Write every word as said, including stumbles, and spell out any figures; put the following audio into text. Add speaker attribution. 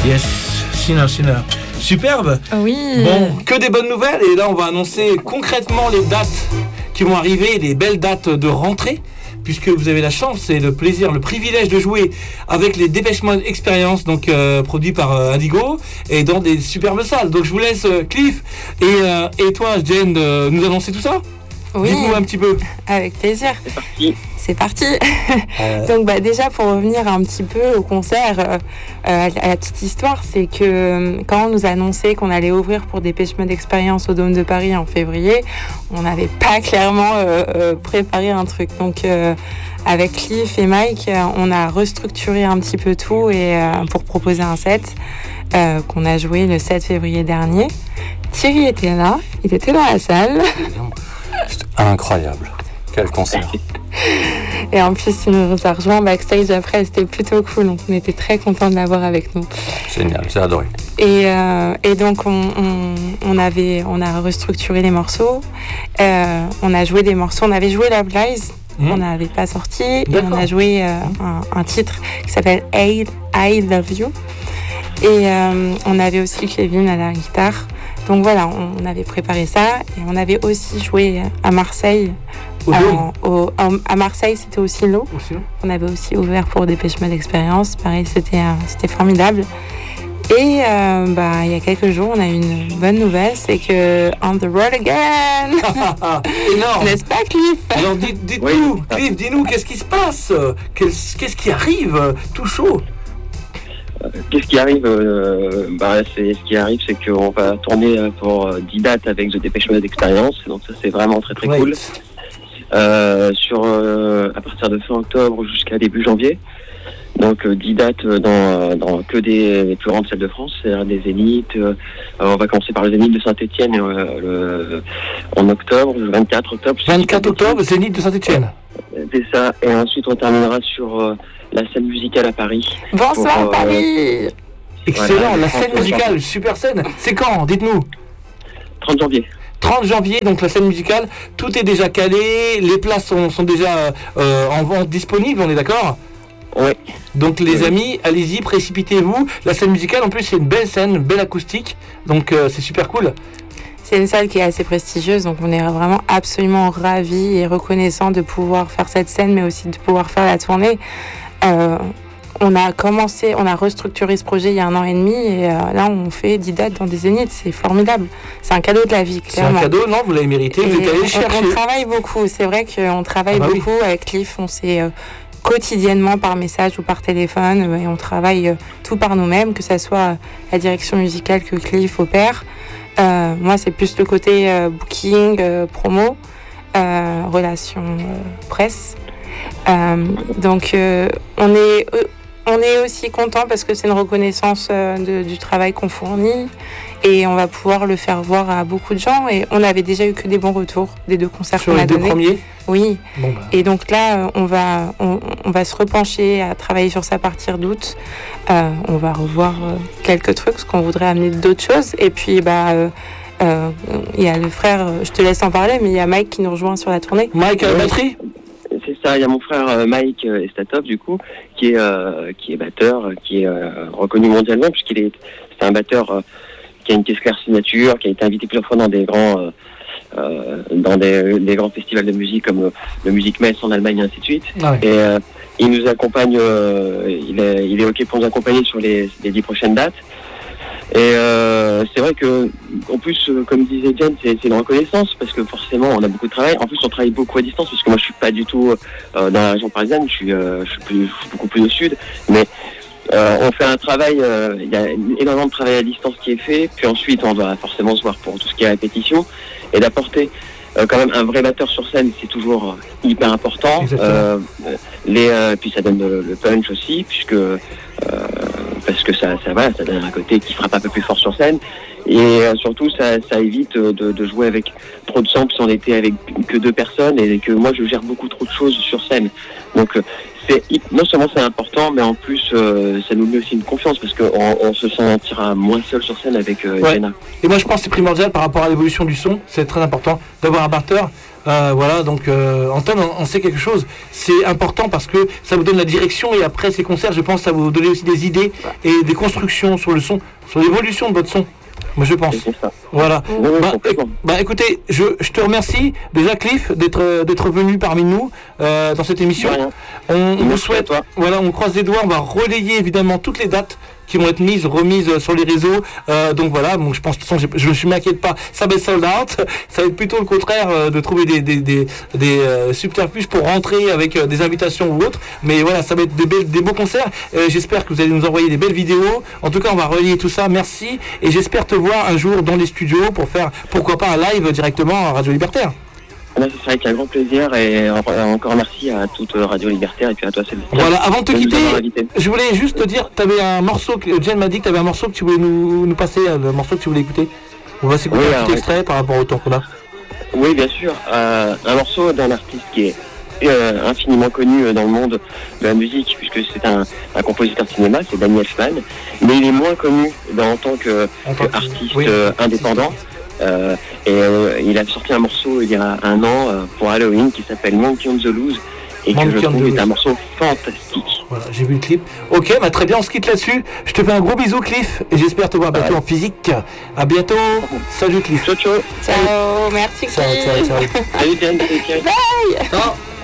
Speaker 1: Yes, Sinner, Sinner. Superbe.
Speaker 2: Oui.
Speaker 1: Bon, que des bonnes nouvelles. Et là, on va annoncer concrètement les dates qui vont arriver, les belles dates de rentrée, puisque vous avez la chance et le plaisir, le privilège de jouer avec les Dépêche Mode Experience, donc euh, produits par euh, Indigo, et dans des superbes salles. Donc je vous laisse euh, Cliff et, euh, et toi, Jen, euh, nous annoncer tout ça.
Speaker 2: Oui.
Speaker 1: Dites-nous un petit peu.
Speaker 2: Avec plaisir.
Speaker 3: C'est parti.
Speaker 2: C'est parti.
Speaker 1: Euh...
Speaker 2: Donc bah déjà pour revenir un petit peu au concert, euh, à la petite histoire, c'est que euh, quand on nous a annoncé qu'on allait ouvrir pour Dépêche Mode Experience au Dôme de Paris en février, on n'avait pas clairement euh, euh, préparé un truc. Donc euh, avec Cliff et Mike, euh, on a restructuré un petit peu tout et euh, pour proposer un set euh, qu'on a joué le sept février dernier. Thierry était là, il était dans la salle.
Speaker 4: C'est incroyable. Quel concert.
Speaker 2: Et en plus, il nous a rejoint backstage après, c'était plutôt cool. Donc, on était très contents de l'avoir avec nous.
Speaker 4: Génial, j'ai adoré.
Speaker 2: Et, euh, et donc, on, on, on, avait, on a restructuré les morceaux. Euh, on a joué des morceaux. On avait joué Love Lies. Mmh. On n'avait pas sorti.
Speaker 1: D'accord.
Speaker 2: Et on a joué euh, un, un titre qui s'appelle I, I Love You. Et euh, on avait aussi Kevin à la guitare. Donc voilà, on avait préparé ça. Et on avait aussi joué à Marseille. En, au, en, à Marseille, c'était au Silo. On avait aussi ouvert pour Dépêche Mode Experience. Pareil, c'était, euh, c'était formidable. Et euh, bah, il y a quelques jours, on a eu une bonne nouvelle, c'est que On the Road Again.
Speaker 1: Énorme.
Speaker 2: N'est-ce pas, Cliff?
Speaker 1: Alors dites, dites-nous, oui. Cliff, dis-nous, qu'est-ce qui se passe? Qu'est-ce, qu'est-ce qui arrive? Tout chaud.
Speaker 3: Qu'est-ce qui arrive euh, bah, c'est, Ce qui arrive, c'est qu'on va tourner pour dix dates avec The Dépêche Mode Experience. Donc ça, c'est vraiment très très right. cool. Euh, sur, euh, à partir de fin octobre jusqu'à début janvier. Donc euh, dix dates dans, dans que des les plus grandes salles de France, c'est-à-dire des Zéniths. Euh, on va commencer par le Zénith de Saint-Étienne euh, le, en octobre, le vingt-quatre octobre.
Speaker 1: vingt-quatre octobre, Zénith de Saint-Étienne.
Speaker 3: C'est ça, et ensuite on terminera sur euh, la scène musicale à Paris.
Speaker 2: Bonsoir pour, euh, Paris.
Speaker 1: Excellent, voilà, la scène musicale, super scène. C'est quand? Dites-nous.
Speaker 3: trente janvier.
Speaker 1: trente janvier, donc la scène musicale, tout est déjà calé, les places sont, sont déjà euh, en vente disponibles, on est d'accord?
Speaker 3: Oui.
Speaker 1: Donc les
Speaker 3: oui.
Speaker 1: amis, allez-y, précipitez-vous. La scène musicale, en plus, c'est une belle scène, une belle acoustique, donc euh, c'est super cool.
Speaker 2: C'est une salle qui est assez prestigieuse, donc on est vraiment absolument ravis et reconnaissants de pouvoir faire cette scène, mais aussi de pouvoir faire la tournée. Euh, On a commencé, on a restructuré ce projet il y a un an et demi et euh, là on fait dix dates dans des zéniths, c'est formidable. C'est un cadeau de la vie, clairement.
Speaker 1: C'est un cadeau, non? Vous l'avez mérité, vous êtes allé le chercher.
Speaker 2: On travaille beaucoup, c'est vrai qu'on travaille ah bah beaucoup oui. avec Cliff, on s'est euh, quotidiennement par message ou par téléphone et on travaille euh, tout par nous-mêmes, que ce soit la direction musicale que Cliff opère. Euh, moi c'est plus le côté euh, booking, euh, promo, euh, relations euh, presse. Euh, donc euh, on est... Euh, On est aussi content parce que c'est une reconnaissance de, du travail qu'on fournit et on va pouvoir le faire voir à beaucoup de gens. Et on avait déjà eu que des bons retours des deux concerts
Speaker 1: sur
Speaker 2: qu'on
Speaker 1: les
Speaker 2: a
Speaker 1: deux
Speaker 2: donnés.
Speaker 1: premiers.
Speaker 2: Oui.
Speaker 1: Bon bah.
Speaker 2: Et donc là, on va, on, on va se repencher à travailler sur ça à partir d'août. Euh, on va revoir quelques trucs parce qu'on voudrait amener d'autres choses. Et puis bah. Euh, euh, il y a le frère, je te laisse en parler, mais il y a Mike qui nous rejoint sur la tournée.
Speaker 1: Mike à la batterie.
Speaker 3: C'est ça, il y a mon frère Mike Estatov du coup, qui est euh, qui est batteur, qui est euh, reconnu mondialement puisqu'il est c'est un batteur euh, qui a une caisse claire signature, qui a été invité plusieurs fois dans des grands euh, euh, dans des, des grands festivals de musique comme le, le Music Mess en Allemagne et ainsi de suite. Ah ouais. Et euh, il nous accompagne, euh, il est il est ok pour nous accompagner sur les les dix prochaines dates. Et euh, c'est vrai que, en plus, euh, comme disait Jen, c'est, c'est une reconnaissance parce que forcément, on a beaucoup de travail. En plus, on travaille beaucoup à distance parce que moi, je suis pas du tout euh, dans la région parisienne. Je suis, euh, je suis, plus, je suis beaucoup plus au sud. Mais euh, on fait un travail. Il euh, y a énormément de travail à distance qui est fait. Puis ensuite, on doit forcément se voir pour tout ce qui est répétition et d'apporter euh, quand même un vrai batteur sur scène. C'est toujours hyper important. Euh, les, euh, puis ça donne le, le punch aussi, puisque. Euh, parce que ça, ça va, ça donne un côté qui frappe un peu plus fort sur scène. Et euh, surtout, ça, ça évite de, de jouer avec trop de samples si on était avec que deux personnes et que moi, je gère beaucoup trop de choses sur scène. Donc, euh, c'est, non seulement c'est important, mais en plus euh, ça nous met aussi une confiance parce qu'on on se sentira moins seul sur scène avec euh,
Speaker 1: ouais.
Speaker 3: Jenna.
Speaker 1: Et moi je pense que c'est primordial par rapport à l'évolution du son, c'est très important d'avoir un batteur. Euh, voilà, donc euh, Antoine, on, on sait quelque chose, c'est important parce que ça vous donne la direction et après ces concerts, je pense que ça va vous donner aussi des idées et des constructions sur le son, sur l'évolution de votre son. Moi je pense.
Speaker 3: C'est ça.
Speaker 1: Voilà.
Speaker 3: Oui, oui,
Speaker 1: bah,
Speaker 3: complètement.
Speaker 1: bah écoutez, je, je te remercie déjà Cliff d'être d'être venu parmi nous euh, dans cette émission. On, on vous souhaite, voilà, on croise les doigts, on va relayer évidemment toutes les dates qui vont être mises, remises sur les réseaux. Euh, donc voilà, donc je pense que je ne m'inquiète pas, ça va être sold out. Ça va être plutôt le contraire euh, de trouver des, des, des, des euh, subterfuges pour rentrer avec euh, des invitations ou autres. Mais voilà, ça va être des, belles, des beaux concerts. Euh, j'espère que vous allez nous envoyer des belles vidéos. En tout cas, on va relayer tout ça. Merci. Et j'espère te voir un jour dans les studios pour faire, pourquoi pas, un live directement à Radio Libertaire.
Speaker 3: Là, ce sera avec un grand plaisir et encore merci à toute Radio Libertaire et puis à toi Sébastien.
Speaker 1: Voilà, avant de te quitter, je voulais juste te dire, tu avais un morceau, Jen m'a dit que tu avais un morceau que tu voulais nous, nous passer, le morceau que tu voulais écouter. On va s'écouter oui, un petit extrait ouais. par rapport au temps qu'on a.
Speaker 3: Oui, bien sûr. Euh, un morceau d'un artiste qui est euh, infiniment connu dans le monde de la musique puisque c'est un, un compositeur de cinéma, c'est Danny Elfman, mais il est moins connu dans, en tant qu'artiste oui. euh, indépendant. Euh, et euh, il a sorti un morceau il y a un an euh, pour Halloween qui s'appelle Monkey on the Loose et Monkey que je trouve est un morceau fantastique.
Speaker 1: Voilà, j'ai vu le clip. Ok, bah très bien, on se quitte là-dessus. Je te fais un gros bisou Cliff et j'espère te voir bientôt ouais. en physique. À bientôt. Salut Cliff.
Speaker 3: Ciao ciao.
Speaker 2: Ciao, merci Cliff.
Speaker 1: Ciao ciao ciao.
Speaker 3: Salut Diane, salut Thierry.
Speaker 2: Bye.
Speaker 1: Ciao.